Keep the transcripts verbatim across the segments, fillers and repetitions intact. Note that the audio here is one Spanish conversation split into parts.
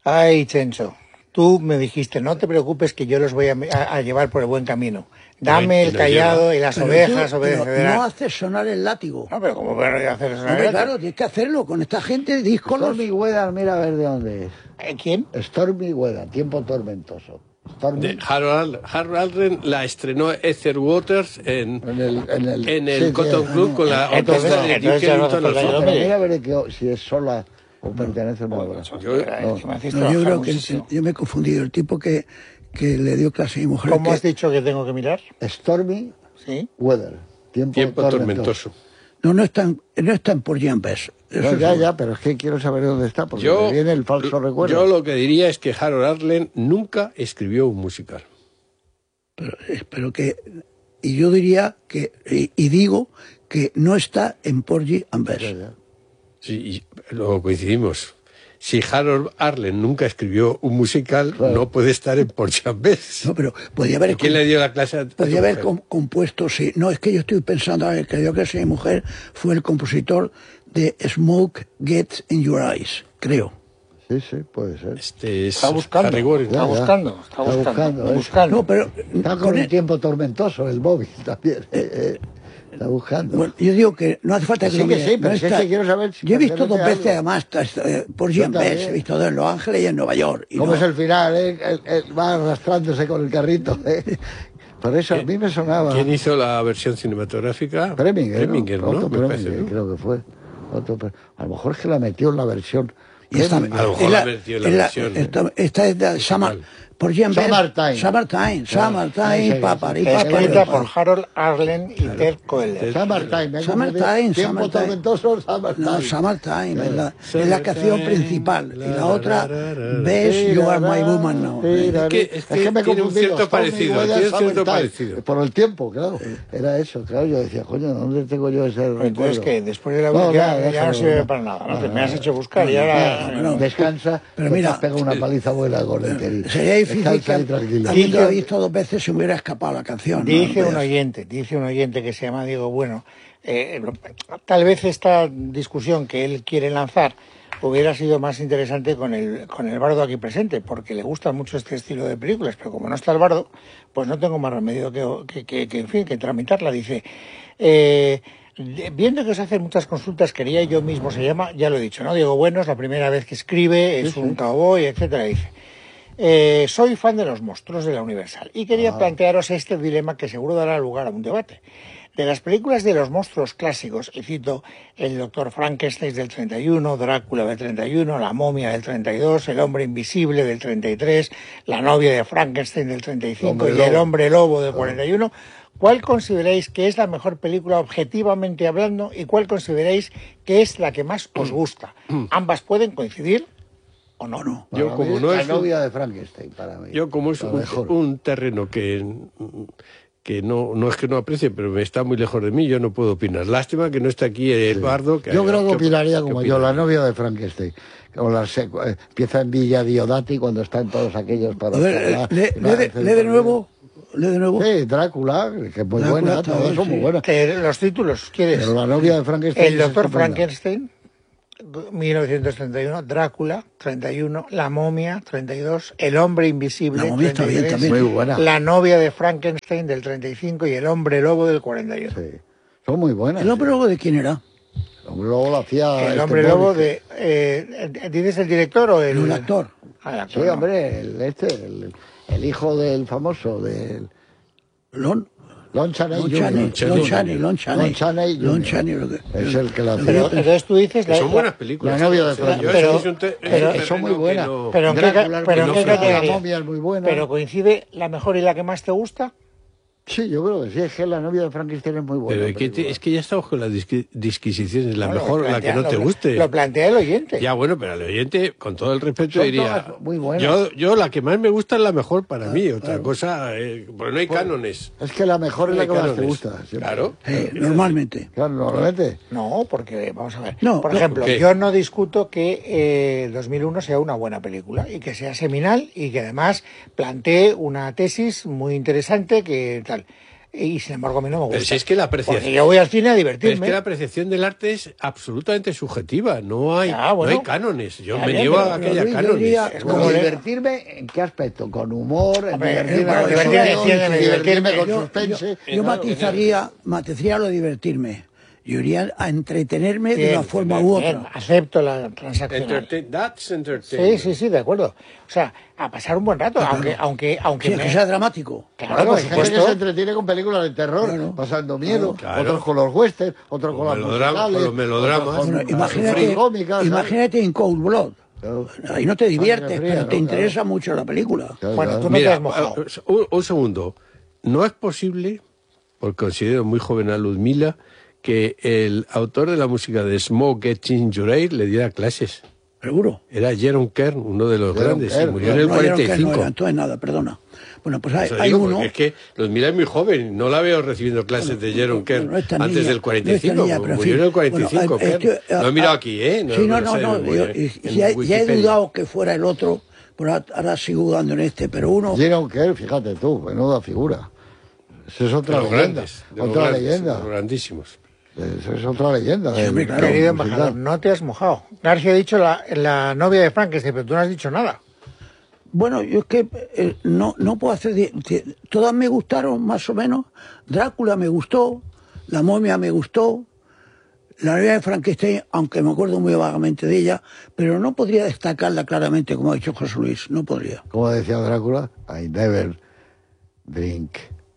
Ay, Chencho, tú me dijiste, no te preocupes que yo los voy a, a, a llevar por el buen camino. Dame el callado y las pero ovejas tú, obedecerán. No haces sonar el látigo. No, pero ¿cómo voy a hacer sonar Hombre, el látigo? claro, tienes que hacerlo con esta gente, díscolos. Stormy Weather, mira a ver de dónde es. ¿Quién? Stormy Weather, Tiempo Tormentoso. Stormy... De Harold, Harold Arlen la estrenó Ether Waters en, en el, en el, en el sí, Cotton sí, Club sí. con la Entonces, orquesta de entonces Duke ya no Ellington. hace falta al que lo fondo. mire. Mira a ver que, si es sola o pertenece a una obra. Yo- Es que me hacéis No, yo trabajar creo que muchísimo. yo me he confundido. El tipo que, que le dio clase a mi mujer. ¿Cómo que, has dicho que tengo que mirar? Stormy Sí. Weather, Tiempo, Tiempo Tormentoso. tormentoso. No, no están, no están por Jean Bess. Eso No, es ya, seguro. ya, pero es que quiero saber dónde está, porque Yo, me viene el falso recuerdo. yo lo que diría es que Harold Arlen nunca escribió un musical. Pero, pero que, y yo diría que, y, y digo que no está en Porgy and Bess. Ya, ya. Sí, y luego coincidimos. Si Harold Arlen nunca escribió un musical, Claro. no puede estar en Porgy and Bess. No, pero podría haber, ¿Quién le dio la clase a, a tu podría haber mujer? com- compuesto, sí. No, es que yo estoy pensando, a ver, que dio que mi mujer fue el compositor de Smoke Gets in Your Eyes, creo. Sí, sí, puede ser. Este es Está buscando. Harry Warren. Está Ya, ya. buscando. Está Está buscando. buscando, ¿eh? buscando. No, pero Está con con un el- tiempo tormentoso, el Bobby también. eh, eh, está buscando. bueno, yo digo que no hace falta que Sí, lo que mire, sí, pero no si es está- que quiero saber si yo he visto pertenece dos a veces algo. además eh, Porgy Yo and Bess, también. he visto dos en Los Ángeles y en Nueva York. Y ¿Cómo no- es el final? Eh? El- el- va arrastrándose con el carrito. ¿eh? Por eso a mí me sonaba. ¿Quién hizo la versión cinematográfica? Preminger, Preminger, ¿no? ¿no? Otto Me parece, Preminger, ¿no? creo que fue. Otto Pre- a lo mejor es que la metió en la versión. Y esta, Preminger. A lo mejor es la metió en la es versión, ¿eh? esta, esta es de Summer, Porgy and Bess. Summertime. Summertime, Summertime, Sí, sí, papari, sí. papari, Escrita papari. por Harold Arlen y Ted Koehler. Summertime, me he Summertime, confundido. Tiempo Summertime. tormentoso, Summertime. No, Summertime, es la, es la Summertime, canción principal. Y la otra, la, la, la, la. Bess, You Are My Woman Now. Sí, Es que- es que me he tiene un confundido. cierto Stormy parecido, Weather, tiene un cierto Summertime. parecido. Por el tiempo, claro. Era eso, claro. Yo decía, coño, ¿dónde tengo yo ese recuerdo? Entonces, que después de la No, ya, nada, ya no déjalo, sirve no. para nada. ¿no? Nada, Te me has nada. hecho buscar y ahora... Bueno, descansa, pero que mira, te has pegado una paliza buena con el querido. Sería difícil Descansa que y tranquilo. habiendo visto dos veces se me hubiera escapado la canción. ¿no? Dice un Pues, oyente, dice un oyente que se llama Diego Bueno, eh, tal vez esta discusión que él quiere lanzar hubiera sido más interesante con el, con el bardo aquí presente, porque le gusta mucho este estilo de películas, pero como no está el bardo, pues no tengo más remedio que, que, que, que en fin, que tramitarla. Dice, eh, viendo que os hacen muchas consultas, quería yo mismo, se llama, ya lo he dicho, ¿no? Diego Bueno, es la primera vez que escribe, es un cowboy, etcétera, dice. Eh, soy fan de los monstruos de la Universal y quería plantearos este dilema que seguro dará lugar a un debate. De las películas de los monstruos clásicos, y cito el doctor Frankenstein del treinta y uno, Drácula del treinta y uno, La momia del treinta y dos, El hombre invisible del treinta y tres, La novia de Frankenstein del treinta y cinco Hombre y El lobo. hombre lobo del cuarenta y uno, ¿cuál consideráis que es la mejor película objetivamente hablando y cuál consideráis que es la que más os gusta? Ambas pueden coincidir o no, no. Para Yo, como mí, no la es un- novia de Frankenstein, para mí. Yo como es La un, mejor. un terreno que, que no, no es que no aprecie, pero me está muy lejos de mí, yo no puedo opinar. Lástima que no está aquí el bardo. Que Yo haya- creo que ¿qué- opinaría qué como opina? yo, la novia de Frankenstein. O la secu- eh, empieza en Villa Diodati cuando están todos aquellos para... a ver, eh, lee, lee de, lee de nuevo, lee de nuevo. Sí, Drácula, que es muy Drácula buena, también, todas son sí. muy buenas. Que los títulos, ¿quieres? Pero la novia de Frankenstein... El es doctor estupenda. Frankenstein, mil novecientos treinta y uno, Drácula, treinta y uno, La momia, treinta y dos, El hombre invisible, La momia está bien treinta y tres, también. Muy buena. La novia de Frankenstein del treinta y cinco y El hombre lobo del cuarenta y uno. Sí, son muy buenas. ¿El hombre lobo de quién era? El hombre lobo lo hacía... El este hombre lobo Boris. de... Eh, ¿Dices el director o el...? El actor. Ah, el actor, Sí, no. hombre, el, este, el, el hijo del famoso, del... Lon, Lon Chaney Lon junior Chaney, Lon Chaney, Lon Chaney. Lon Chaney Lon junior. Chaney, lo que- Es el que la hacía. Pero entonces tú dices... Que la- son la- buenas películas. La novia de O sea, Frankenstein. yo Pero- es un te- pero- es un que son muy terreno que buenas. no- Pero ¿en qué, Drácula, ca- pero el en qué que no fuera categoría? la momia es muy buena. ¿Pero coincide la mejor y la que más te gusta? Sí, yo creo que sí, es que la novia de Frankenstein es muy buena. Pero ¿qué te- película. es que ya estamos con las disqui- disquisiciones, la Bueno, mejor, lo la que plantea- no te lo- guste. Lo plantea el oyente. Ya, bueno, pero al oyente, con todo el respeto, Son diría... todas muy buenas. Yo, yo la que más me gusta es la mejor para mí, otra cosa... Eh, porque no hay cánones. Es que la mejor es la Hay que más te cánones. gusta. siempre. Claro. Eh, normalmente. Claro, normalmente. No, porque, vamos a ver. No, Por no, ejemplo, ¿qué? yo no discuto que eh, dos mil uno sea una buena película y que sea seminal y que además plantee una tesis muy interesante que tal. y sin embargo a mí no me gusta. Pero si es que la apreciación... Porque yo voy al cine a Pero divertirme. es que la apreciación del arte es absolutamente subjetiva, no hay, Ah, bueno. no hay cánones. Yo Está me bien, niego pero- a que pero haya Luis, yo cánones. diría- Es Bueno, como leer- divertirme, ¿en qué aspecto? ¿Con humor? ¿En Hombre, divertirme, para con divertirme, acción, entiéndeme, divertirme con yo, suspense? yo- yo Claro, matizaría, matizaría lo de divertirme. Yo iría a entretenerme de Bien, una forma bien, u bien, otra. acepto la transaccional. Entertain- that's Sí, entertainment. sí, sí, de acuerdo. O sea, a pasar un buen rato, aunque, aunque, aunque Sí, es me- que sea dramático. Claro, Claro, por hay gente que supuesto. se entretiene con películas de terror, Claro. pasando miedo, Claro. otros con los westerns, otros con Los las melodramas, musicales, con los melodramas. otros con Bueno, las imagínate, cómicas, ¿sabes? imagínate en Cold Blood. Claro. Ahí no te diviertes, Sangre fría, pero te ¿no? interesa Claro. mucho la película. Claro, Bueno, claro. tú no te Mira, has mojado. un, un segundo. No es posible, porque considero muy joven a Ludmila, que el autor de la música de Smoke Gets in Your Ear le diera clases. Seguro. Era Jerome Kern, uno de los Jerome grandes, y Kern, murió en el No, yo no, cuarenta y que no cinco. era, entonces nada, perdona. Bueno, pues hay, Eso hay digo, uno. porque es que Ludmila es muy joven, no la veo recibiendo clases de Jerome Kern no, no esta antes niña, del cuarenta y cinco, no esta niña, pero en murió fin. en el cuarenta y cinco. Bueno, Kern. esto- Lo he mirado ah, aquí, ¿eh? sí, no, lo no, sé, no. en- yo- en y- y ya, ya he Wikipedia. dudado que fuera el otro, pero ahora sigo dudando en este. Pero uno. Jerome Kern, fíjate tú, menuda figura. Esa es De otra los leyenda, grandes, de los otra grandes, leyenda. de los grandísimos. Esa es otra leyenda. Sí, hombre, del- claro. Querido musical. embajador, no te has mojado. García ha dicho la, la novia de Frankenstein, pero tú no has dicho nada. Bueno, yo es que eh, no, no puedo hacer... di- di- Todas me gustaron, más o menos. Drácula me gustó, La momia me gustó, La novia de Frankenstein, aunque me acuerdo muy vagamente de ella, pero no podría destacarla claramente, como ha dicho José Luis, no podría. Como decía Drácula, I never drink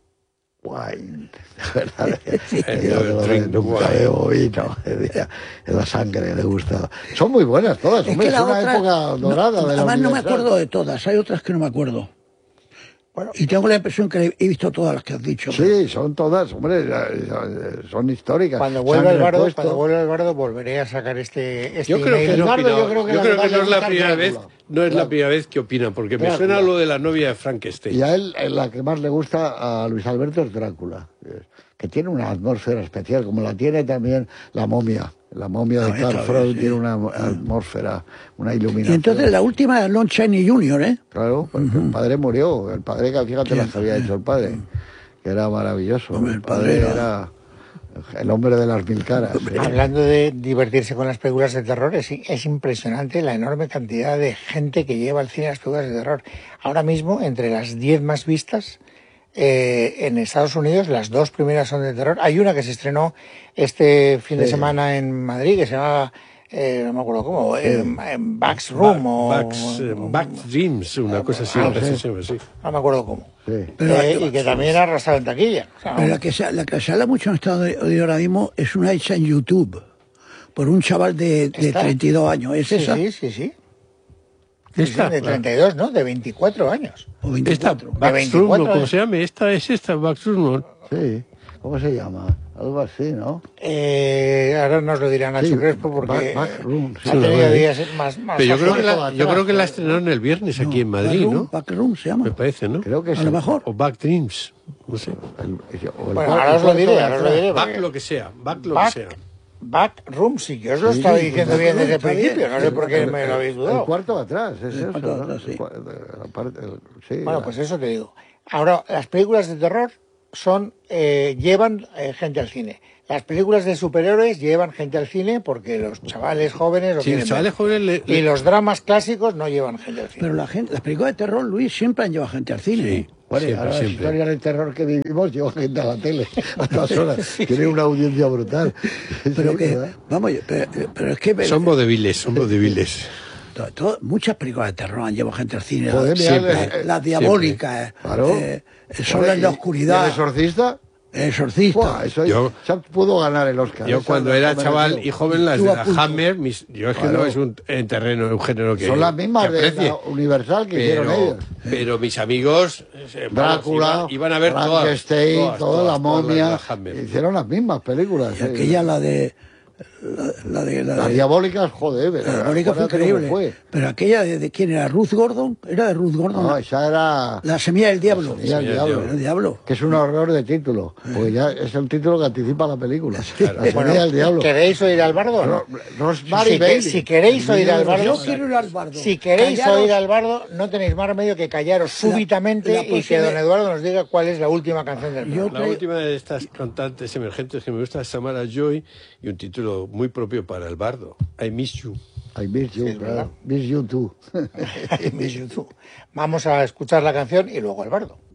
wine. ¿Verdad? I Yo never no- drink nunca wine. bebo vino. Decía, es la sangre le gusta. Son muy buenas todas, hombre, es, la una otra- época no, dorada de la además no me Universal. acuerdo de todas, hay otras que no me acuerdo. Bueno, Y tengo la impresión que he visto todas las que has dicho. Sí, son todas, hombre, son- son históricas. cuando vuelva Sangre el bardo, puesto. cuando vuelva el bardo, volveré a sacar este, este Yo creo que email. él Eduardo, opina- yo creo que yo la creo verdad que no le es la gusta primera vez, Drácula. no es la Claro. primera vez que opina, porque me Drácula. suena lo de la novia de Frankenstein. Y a él eh, la que más le gusta a Luis Alberto es Drácula, que tiene una atmósfera especial, como la tiene también la momia. La momia de Ah, está Carl bien, Freud sí. tiene una atmósfera, una Y iluminación. entonces la última es Lon Chaney junior, ¿eh? Claro, porque el padre murió. El padre, que fíjate las que había hecho el padre, que era maravilloso. Hombre, el el padre padre era el hombre de las mil caras. ¿eh? Hablando de divertirse con las películas de terror, es, es impresionante la enorme cantidad de gente que lleva al cine las películas de terror. Ahora mismo, entre las diez más vistas, eh, en Estados Unidos, las dos primeras son de terror. Hay una que se estrenó este fin de Sí. semana en Madrid, que se llama, eh, no me acuerdo cómo, eh, en Back's Room o... Back's, eh, Back's Dreams, una cosa así, ah, me parece sí. siempre, sí. No me acuerdo cómo. Sí. Pero- Eh, y que también ha arrasado en taquilla. O sea, Pero la que, se, la que se habla mucho en Estados Unidos ahora mismo es una hecha en YouTube por un chaval de, de ¿Esta? treinta y dos años. ¿Es sí, esa? sí, sí, sí. Sí, Esta, de treinta y dos, ¿no? De veinticuatro años. ¿O Esta, veinticuatro? Back's veinticuatro Room, ¿no? ¿cómo años. se llama? Esta es esta, Back's Room, ¿no? Sí. ¿Cómo se llama? Algo así, ¿no? Eh, ahora nos lo dirá Nacho Sí, Crespo porque Back- Backroom, sí. ha tenido Sí, días más, más Pero yo creo, que azules. la, yo creo que la estrenaron el viernes aquí en Madrid, Backroom, ¿no? Backroom se llama. Me parece, ¿no? Creo que es A lo el- mejor. O Back Dreams, no sé. el- o el Bueno, cuarto- ahora os lo cuarto diré, de ahora os lo atrás. diré. Back porque- lo que sea, back lo Back, que sea. Backroom, sí, yo os lo Sí, estaba sí, diciendo Backroom bien desde el está bien. principio, no sé por qué El- me lo habéis El dudado. cuarto de atrás, es eso, cuarto de ¿no? atrás, sí. El cua- de- la parte- el- sí, Bueno, la- pues eso te digo. Ahora, las películas de terror son eh, llevan eh, gente al cine. Las películas de superhéroes llevan gente al cine porque los chavales jóvenes lo Sí, quieren los chavales ver. jóvenes le- Y le- los dramas clásicos no llevan gente al cine. Pero la gente, las películas de terror, Luis, siempre han llevado gente al cine. Sí. Bueno, y Siempre, ahora las siempre. historias del terror que vivimos lleva gente a la tele a todas horas. Tiene una audiencia brutal. Pero Sí, que, ¿verdad? vamos, pero, pero es que Son vodeviles, son vodeviles. to- to- muchas películas de terror han llevado gente al cine. Joder, las, mira, las- eh, las diabólicas, eh, Claro. eh, Solas en la ¿Y- oscuridad, ¿Y el exorcista? El exorcista. Buah, eso Yo- ya pudo ganar el Oscar. Yo Esa cuando la era mereció. chaval y joven, las Tú de a la punto. Hammer, mis- yo es que Claro. no es un en terreno, un género que Son las mismas que de aprecie. la Universal que hicieron pero, ellos. pero mis amigos eh, vamos, Drácula, iban, iban a ver todas, Frankenstein, todas, toda todas, la todas las de momia, la Hammer. hicieron las mismas películas. Y sí. aquella, la de La, la de, la Las de- diabólicas, joder, la diabólica fue acuérdate cómo increíble. fue. Pero aquella de, de quién era, Ruth Gordon, era de Ruth Gordon. No, esa era... La semilla del diablo. Semilla del Semilla del diablo. El diablo. Que es un horror de título, porque ya es el título que anticipa la película. La semilla Bueno, del diablo. ¿queréis oír al bardo o no? Ro- Rosemary si, que- Bailey. si queréis oír al bardo, Yo quiero ir al bardo. si queréis Callaros. oír al bardo, no tenéis más remedio que callaros súbitamente la y que próxima- don Eduardo nos diga cuál es la última canción del Yo- programa. La última de estas cantantes emergentes que me gusta es Samara Joy y un título muy propio para el bardo, I Miss You. I miss you, es verdad. brother. Miss you too. Vamos a escuchar la canción y luego el bardo.